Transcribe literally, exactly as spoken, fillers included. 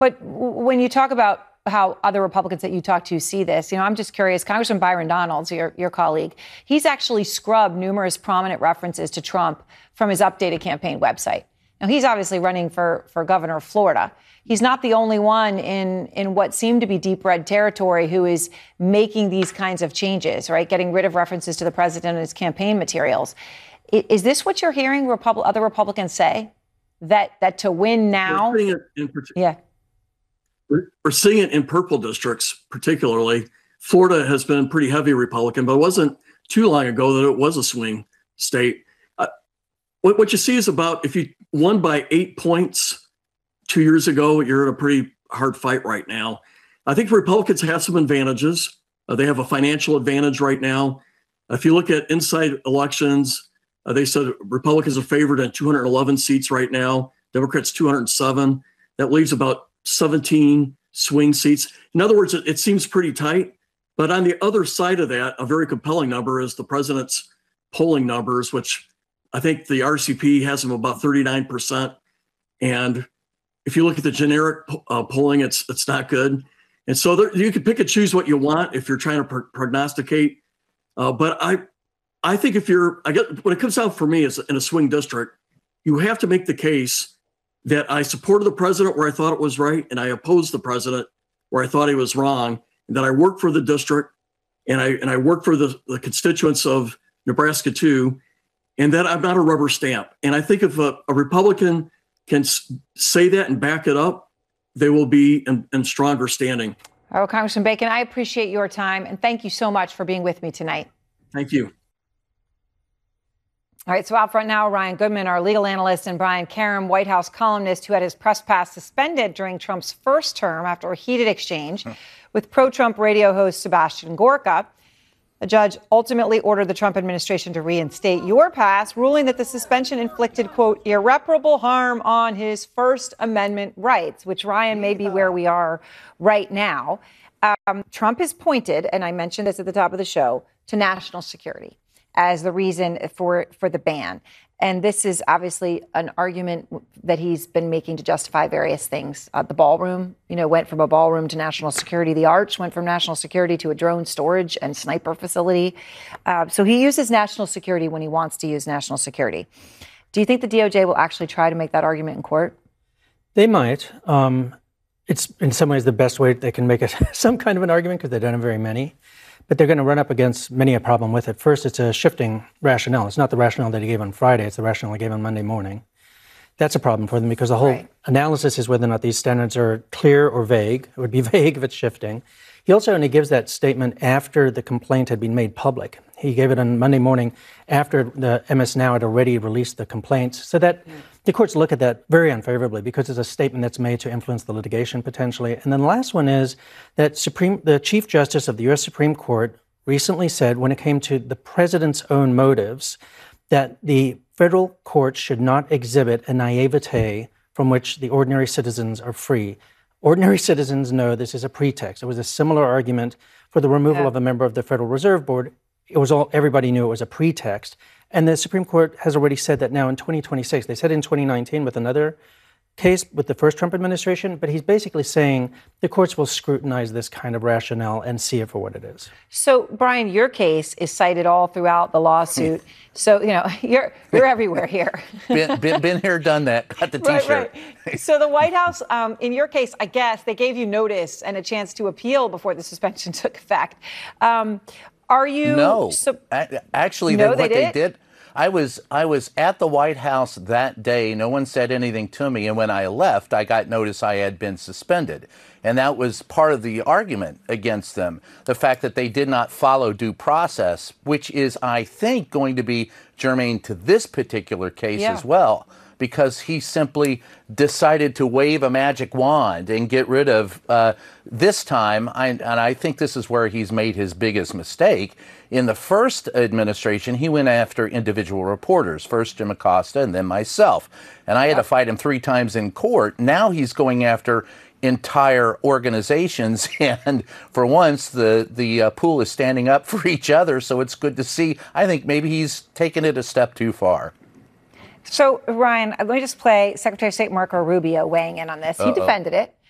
But when you talk about how other Republicans that you talk to see this, you know, I'm just curious. Congressman Byron Donalds, your, your colleague, he's actually scrubbed numerous prominent references to Trump from his updated campaign website. Now, he's obviously running for, for governor of Florida. He's not the only one in, in what seemed to be deep red territory who is making these kinds of changes, right? Getting rid of references to the president and his campaign materials. Is, is this what you're hearing Repub- other Republicans say? That that to win now? We're seeing it in partic- yeah. We're seeing it in purple districts, particularly. Florida has been pretty heavy Republican, but it wasn't too long ago that it was a swing state. Uh, what, what you see is about if you won by eight points two years ago, you're in a pretty hard fight right now. I think Republicans have some advantages. Uh, they have a financial advantage right now. If you look at inside elections, uh, they said Republicans are favored in two hundred eleven seats right now, Democrats two hundred seven. That leaves about seventeen swing seats. In other words, it, it seems pretty tight. But on the other side of that, a very compelling number is the president's polling numbers, which I think the R C P has them about thirty-nine percent. And if you look at the generic uh, polling, it's it's not good. And so there, you can pick and choose what you want if you're trying to pro- prognosticate. Uh, but I I think if you're, I get when it comes down for me is in a swing district, you have to make the case that I supported the president where I thought it was right, and I opposed the president where I thought he was wrong, and that I worked for the district, and I and I worked for the, the constituents of Nebraska too, and that I'm not a rubber stamp. And I think if a, a Republican can s- say that and back it up, they will be in, in stronger standing. Oh, Congressman Bacon, I appreciate your time, and thank you so much for being with me tonight. Thank you. All right, so out front now, Ryan Goodman, our legal analyst, and Brian Karem, White House columnist, who had his press pass suspended during Trump's first term after a heated exchange huh. with pro-Trump radio host Sebastian Gorka. A judge ultimately ordered the Trump administration to reinstate your pass, ruling that the suspension inflicted, quote, irreparable harm on his First Amendment rights, which, Ryan, may be where we are right now. Um, Trump is pointed, and I mentioned this at the top of the show, to national security as the reason for, for the ban. And this is obviously an argument that he's been making to justify various things. Uh, the ballroom, you know, went from a ballroom to national security. The Arch went from national security to a drone storage and sniper facility. Uh, so he uses national security when he wants to use national security. Do you think the D O J will actually try to make that argument in court? They might. Um, it's in some ways the best way they can make it some kind of an argument because they don't have very many. But they're going to run up against many a problem with it. First, it's a shifting rationale. It's not the rationale that he gave on Friday. It's the rationale he gave on Monday morning. That's a problem for them because the whole right. analysis is whether or not these standards are clear or vague. It would be vague if it's shifting. He also only gives that statement after the complaint had been made public. He gave it on Monday morning after the M S Now had already released the complaints. So that mm. the courts look at that very unfavorably because it's a statement that's made to influence the litigation potentially. And then the last one is that Supreme, the Chief Justice of the U S Supreme Court recently said when it came to the president's own motives that the federal courts should not exhibit a naivete from which the ordinary citizens are free. Ordinary citizens know this is a pretext. It was a similar argument for the removal yeah. of a member of the Federal Reserve Board. It was all, everybody knew it was a pretext. And the Supreme Court has already said that now in twenty twenty-six. They said in twenty nineteen with another case with the first Trump administration, but he's basically saying the courts will scrutinize this kind of rationale and see it for what it is. So, Brian, your case is cited all throughout the lawsuit. So, you know, you're you're everywhere here. been, been, been here, done that. Got the T-shirt. Right, right. So the White House, um, in your case, I guess, they gave you notice and a chance to appeal before the suspension took effect. Um, are you... No. So, Actually, no, they, what they did? they did... I was I was at the White House that day. No one said anything to me. And when I left, I got notice I had been suspended. And that was part of the argument against them. The fact that they did not follow due process, which is, I think, going to be germane to this particular case yeah. as well. Because he simply decided to wave a magic wand and get rid of, uh, this time, I, and I think this is where he's made his biggest mistake. In the first administration, he went after individual reporters, first Jim Acosta and then myself. And I had to fight him three times in court. Now he's going after entire organizations. And for once, the, the uh, pool is standing up for each other. So it's good to see. I think maybe he's taken it a step too far. So, Ryan, let me just play Secretary of State Marco Rubio weighing in on this. Uh-oh. He defended it.